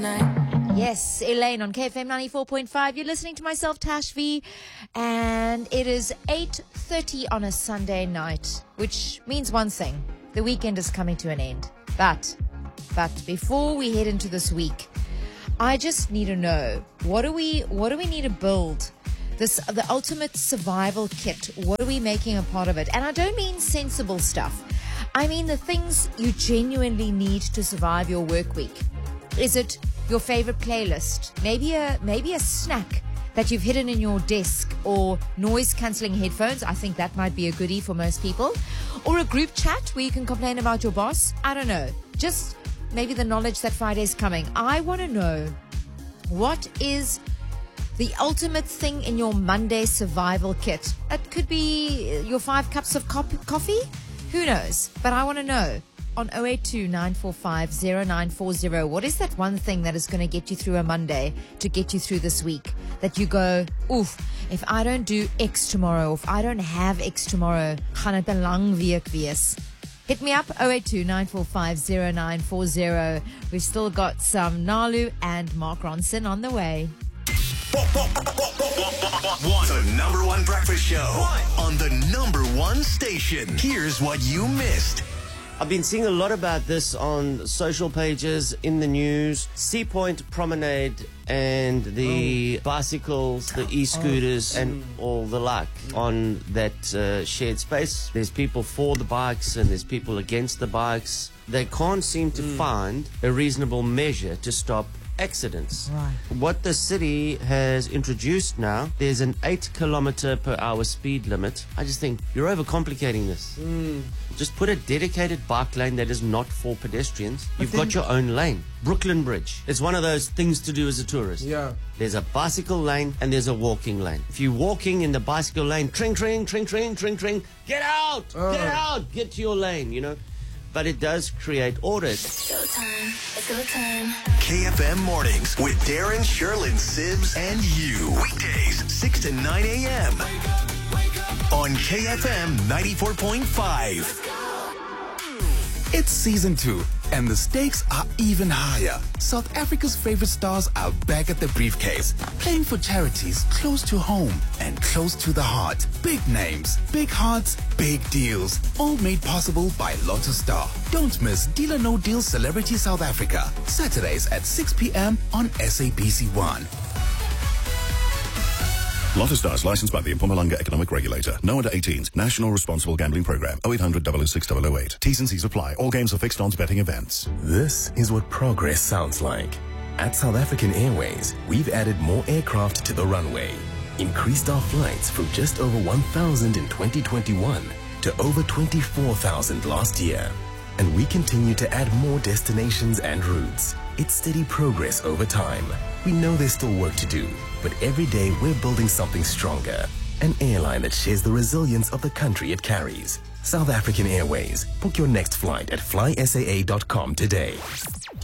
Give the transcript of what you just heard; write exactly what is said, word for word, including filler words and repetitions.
Yes, Elaine on K F M ninety-four point five. You're listening to myself, Tash V, and it is eight thirty on a Sunday night, which means one thing. The weekend is coming to an end. But, but before we head into this week, I just need to know, what do we, what do we need to build? This, the ultimate survival kit. What are we making a part of it? And I don't mean sensible stuff. I mean the things you genuinely need to survive your work week. Is it your favorite playlist? Maybe a maybe a snack that you've hidden in your desk, or noise cancelling headphones. I think that might be a goodie for most people. Or a group chat where you can complain about your boss. I don't know. Just maybe the knowledge that Friday's coming. I want to know, what is the ultimate thing in your Monday survival kit? It could be your five cups of cop- coffee. Who knows? But I want to know. On oh eight two, nine four five, oh nine four oh, what is that one thing that is going to get you through a Monday, to get you through this week, that you go, oof, if I don't do X tomorrow, or if I don't have X tomorrow, gaan het 'n lang week wees. Hit me up, oh eight two, nine four five, oh nine four oh. We've still got some Nalu and Mark Ronson on the way. One. The number one breakfast show one. On the number one station. Here's what you missed. I've been seeing a lot about this on social pages, in the news. Sea Point Promenade and the oh. bicycles, the e-scooters, oh. and all the like on that uh, shared space. There's people for the bikes and there's people against the bikes. They can't seem to mm. find a reasonable measure to stop accidents. Right. What the city has introduced now, there's an eight kilometer per hour speed limit. I just think you're overcomplicating this. Mm. Just put a dedicated bike lane that is not for pedestrians. You've think... got your own lane. Brooklyn Bridge. It's one of those things to do as a tourist. Yeah. There's a bicycle lane and there's a walking lane. If you're walking in the bicycle lane, tring, tring, tring, tring, tring, tring, get out, oh. get out, get to your lane, you know. But it does create order. It's showtime. It's go time. K F M Mornings with Darren, Sherlyn, Sibs, and you. Weekdays, six to nine a.m. Wake up, wake up. On K F M ninety-four point five. It's season two, and the stakes are even higher. South Africa's favorite stars are back at the briefcase, playing for charities close to home and close to the heart. Big names, big hearts, big deals, all made possible by Lotto Star. Don't miss Deal or No Deal Celebrity South Africa, Saturdays at six p.m. on S A B C one. Lotto Stars, licensed by the Mpumalanga Economic Regulator. No under eighteens. National Responsible Gambling Program. oh eight hundred, double oh six, double oh eight. T's and C's apply. All games are fixed odds betting events. This is what progress sounds like. At South African Airways, we've added more aircraft to the runway, increased our flights from just over one thousand in twenty twenty-one to over twenty-four thousand last year. And we continue to add more destinations and routes. It's steady progress over time. We know there's still work to do, but every day we're building something stronger. An airline that shares the resilience of the country it carries. South African Airways. Book your next flight at fly S A A dot com today.